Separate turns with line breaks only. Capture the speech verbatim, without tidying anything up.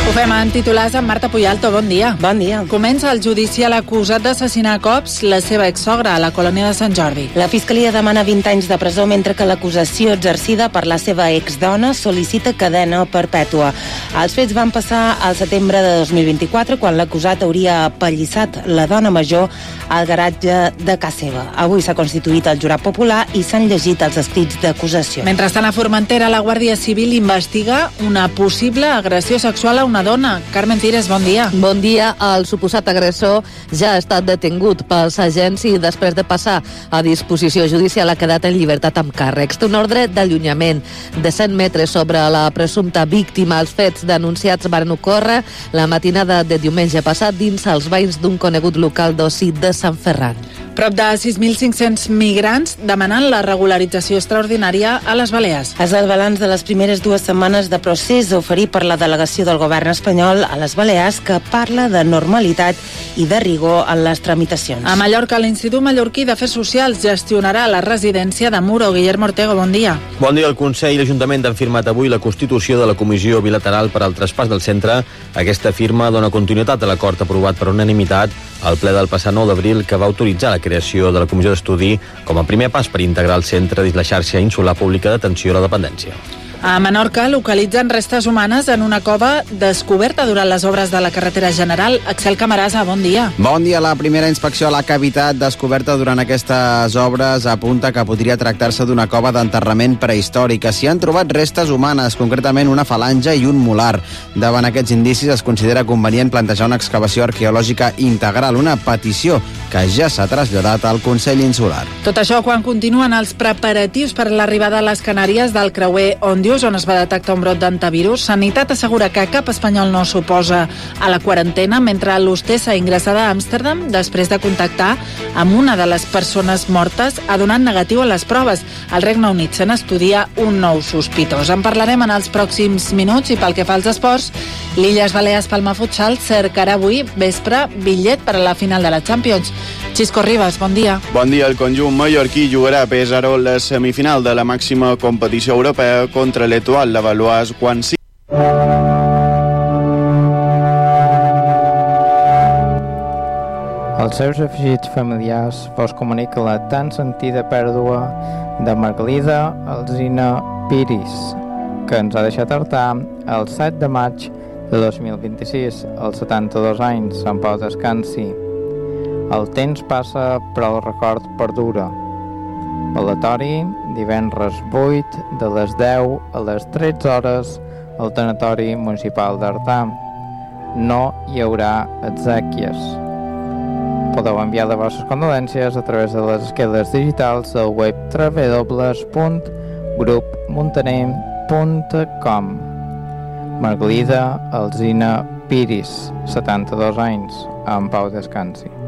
Ho fem en titulars amb Marta Puyalto. Bon dia.
Bon dia.
Comença el judici a l'acusat d'assassinar a cops la seva exsogra a la colònia de Sant Jordi.
La Fiscalia demana vint anys de presó, mentre que l'acusació exercida per la seva exdona sol·licita cadena perpètua. Els fets van passar al setembre de dos mil vint-i-quatre, quan l'acusat hauria apallissat la dona major al garatge de casa seva. Avui s'ha constituït el jurat popular i s'han llegit els escrits d'acusació.
Mentrestant, a Formentera, la Guàrdia Civil investiga una possible agressió sexual a una dona. Carmen Fires, bon dia.
Bon dia. El suposat agressor ja ha estat detingut pels agents i després de passar a disposició judicial ha quedat en llibertat amb càrrecs. Té un ordre d'allunyament de cent metres sobre la presumpta víctima. Els fets denunciats van ocórrer la matinada de diumenge passat dins els banys d'un conegut local d'oci de Sant Ferran.
Prop de sis mil cinc-cents migrants demanant la regularització extraordinària a les Balears.
És el balanç de les primeres dues setmanes de procés oferit per la delegació del govern espanyol a les Balears, que parla de normalitat i de rigor en les tramitacions.
A Mallorca, l'Institut Mallorquí d'Afers Socials gestionarà la residència de Muro. Guillermo Ortego, bon dia.
Bon dia. El Consell i l'Ajuntament han firmat avui la constitució de la Comissió Bilateral per al Traspàs del Centre. Aquesta firma dona continuïtat a l'acord aprovat per unanimitat al ple del passat nou d'abril, que va autoritzar la creació de la Comissió d'Estudi com a primer pas per integrar el centre dins la xarxa insular pública d'atenció a la dependència.
A Menorca localitzen restes humanes en una cova descoberta durant les obres de la carretera general. Axel Camarasa, bon dia.
Bon dia. La primera inspecció a la cavitat descoberta durant aquestes obres apunta que podria tractar-se d'una cova d'enterrament prehistòrica. S'hi han trobat restes humanes, concretament una falange i un molar. Davant aquests indicis es considera convenient plantejar una excavació arqueològica integral, una petició que ja s'ha traslladat al Consell Insular.
Tot això quan continuen els preparatius per l'arribada a les Canàries del creuer Òndius, on es va detectar un brot d'antivirus. Sanitat assegura que cap espanyol no s'oposa a la quarantena, mentre l'hostessa ingressada a Amsterdam, després de contactar amb una de les persones mortes, ha donat negatiu a les proves. Al Regne Unit se n'estudia un nou sospitós. En parlarem en els pròxims minuts. I pel que fa als esports, l'Illes Balears Palma Futsal cercarà avui vespre bitllet per a la final de la Champions. Xisco Ribas, bon dia.
Bon dia. El conjunt mallorquí jugarà a Pesaro la semifinal de la màxima competició europea contra l'Etoile la Valois quan sí.
Els seus afegits familiars vos comunica la tan sentida pèrdua de Margalida Alsina Piris, que ens ha deixat hartar el set de maig de dos mil vint-i-sis, als setanta-dos anys. En pau descansi. El temps passa, però el record perdura. Velatori, divendres vuit, de les deu a les tretze hores, al tanatori municipal d'Artà. No hi haurà exèquies. Podeu enviar les vostres condolències a través de les esqueles digitals del web w w w punt grup muntaner punt com. Margalida Alsina Piris, setanta-dos anys, en pau descansi.